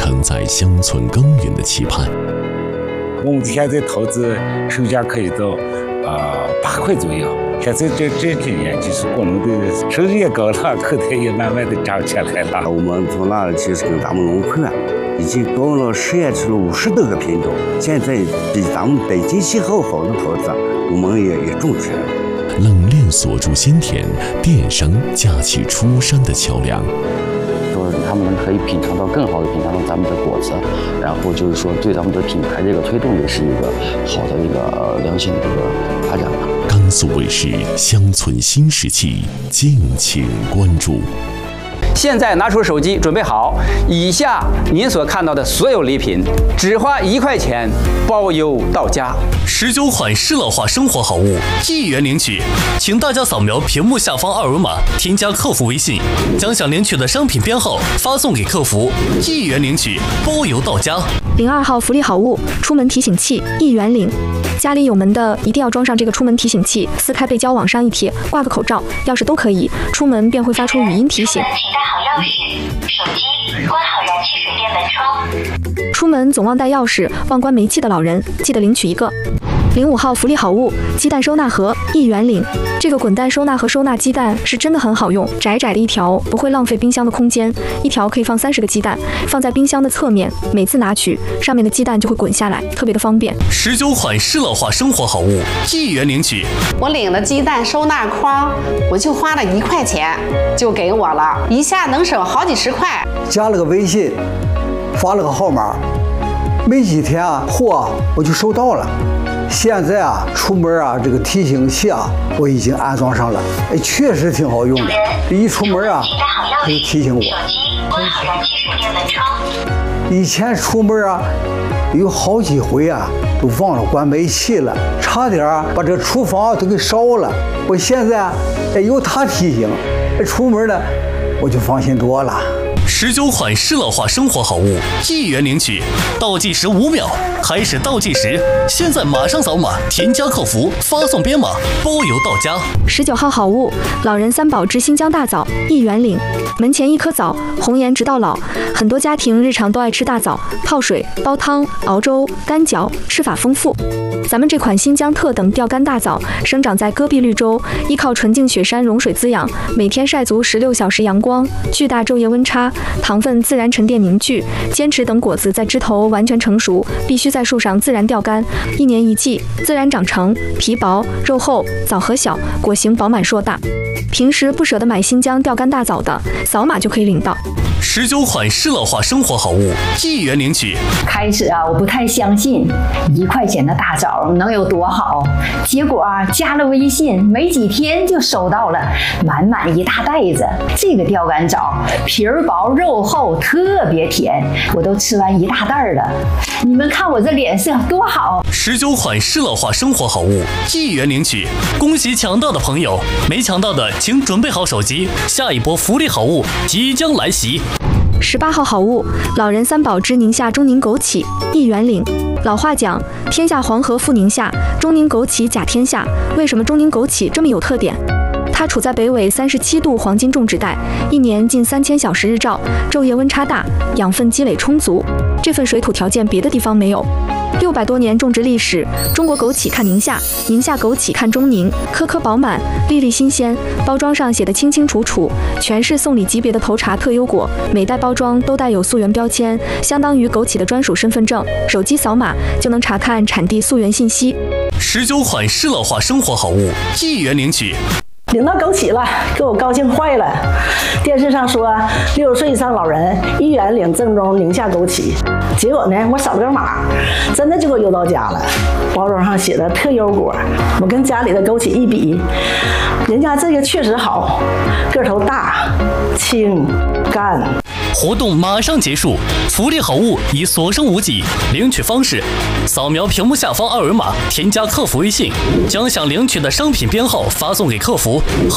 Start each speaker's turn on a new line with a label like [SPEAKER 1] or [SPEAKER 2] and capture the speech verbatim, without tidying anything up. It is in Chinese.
[SPEAKER 1] 承载乡村耕耘的期盼。
[SPEAKER 2] 我们现在投资售价可以到呃八块左右。现在这这几年，其实果农的收入也高了，口袋也慢慢的涨起来了。
[SPEAKER 3] 我们从那其实跟咱们农会啊，已经搞了试验出了五十多个品种，现在比咱们北京气候好的桃子，我们也也种出来了。
[SPEAKER 1] 冷链锁住鲜甜，电商架起出山的桥梁。
[SPEAKER 4] 说他们可以品尝到更好的品尝到咱们的果子，然后就是说对咱们的品牌这个推动也是一个好的一个良性的一个发展吧。
[SPEAKER 1] 甘肃卫视乡村新时期，敬请关注。
[SPEAKER 5] 现在拿出手机，准备好。以下您所看到的所有礼品，只花一块钱，包邮到家。
[SPEAKER 6] 十九款适老化生活好物，一元领取，请大家扫描屏幕下方二维码，添加客服微信，将想领取的商品编号发送给客服，一元领取，包邮到家。
[SPEAKER 7] 零二号福利好物，出门提醒器，一元领。家里有门的一定要装上这个出门提醒器，撕开背胶往上一贴，挂个口罩、钥匙都可以，出门便会发出语音提醒。
[SPEAKER 8] 请带好钥匙、手机，关好燃气水电门窗。
[SPEAKER 7] 出门总忘带钥匙、忘关煤气的老人，记得领取一个。零五号福利好物，鸡蛋收纳盒，一元领。这个滚蛋收纳盒收纳鸡蛋是真的很好用，窄窄的一条，不会浪费冰箱的空间，一条可以放三十个鸡蛋，放在冰箱的侧面，每次拿取，上面的鸡蛋就会滚下来，特别的方便。
[SPEAKER 6] 十九款适老化生活好物，一元领取。
[SPEAKER 9] 我领了鸡蛋收纳筐，我就花了一块钱就给我了，一下能省好几十块。
[SPEAKER 10] 加了个微信，发了个号码，没几天啊，货我就收到了。现在啊，出门啊，这个提醒器啊，我已经安装上了，哎，确实挺好用的。一出门啊，它就提醒我。
[SPEAKER 8] 手机关好燃气水电门窗。
[SPEAKER 10] 以前出门啊，有好几回啊，都忘了关煤气了，差点啊把这厨房都给烧了。我现在哎有它提醒，出门呢我就放心多了。
[SPEAKER 6] 十九款适老化生活好物，一元领取，倒计时五秒，开始倒计时，现在马上扫码，添加客服，发送编码，包邮到家。
[SPEAKER 7] 十九号好物，老人三宝之新疆大枣，一元领。门前一颗枣，红颜直到老。很多家庭日常都爱吃大枣，泡水、煲汤、熬粥、干嚼，吃法丰富。咱们这款新疆特等钓竿大枣生长在戈壁绿洲，依靠纯净雪山融水滋养，每天晒足十六小时阳光，巨大昼夜温差，糖分自然沉淀凝聚，坚持等果子在枝头完全成熟，必须在树上自然钓竿，一年一季，自然长成，皮薄肉厚，枣核小，果形饱满硕大。平时不舍得买新疆钓竿大枣的，扫码就可以领到。
[SPEAKER 6] 十九款适老化生活好物，一元领取。
[SPEAKER 11] 开始啊，我不太相信一块钱的大枣能有多好，结果啊，加了微信，没几天就收到了满满一大袋子。这个钓竿枣皮儿薄肉厚，特别甜，我都吃完一大袋了。你们看我这脸色多好！
[SPEAKER 6] 十九款适老化生活好物，一元领取。恭喜抢到的朋友，没抢到的请准备好手机，下一波福利好物即将来袭。
[SPEAKER 7] 十八号好物，老人三宝之宁夏中宁枸杞，一元领。老话讲，天下黄河复宁夏，中宁枸杞甲天下。为什么中宁枸杞这么有特点？它处在北纬三十七度黄金种植带，一年近三千小时日照，昼夜温差大，养分积累充足。这份水土条件别的地方没有。六百多年种植历史，中国枸杞看宁夏，宁夏枸杞看中宁，颗颗饱满，粒粒新鲜。包装上写得清清楚楚，全是送礼级别的头茬特优果，每袋包装都带有溯源标签，相当于枸杞的专属身份证。手机扫码就能查看产地溯源信息。
[SPEAKER 6] 十九款适老化生活好物，一元领取。
[SPEAKER 12] 领到枸杞了，给我高兴坏了。电视上说六十岁以上老人一元领正宗宁夏枸杞，结果呢，我扫了个码，真的就给我邮到家了。包装上写的特优果，我跟家里的枸杞一比，人家这个确实好，个头大、轻、干。
[SPEAKER 6] 活动马上结束，福利好物已所剩无几。领取方式：扫描屏幕下方二维码，添加客服微信，将想领取的商品编号发送给客服。